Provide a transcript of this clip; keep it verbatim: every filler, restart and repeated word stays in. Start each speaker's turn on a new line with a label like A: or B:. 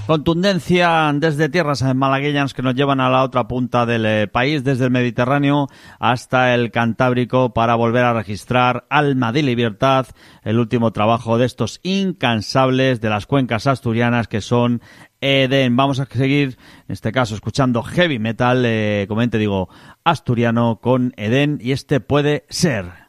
A: Contundencia desde tierras malagueñas que nos llevan a la otra punta del eh, país, desde el Mediterráneo hasta el Cantábrico, para volver a registrar Alma de Libertad, el último trabajo de estos incansables de las cuencas asturianas que son Edén. Vamos a seguir, en este caso, escuchando heavy metal, eh, como te digo, asturiano con Edén, y este Puede Ser.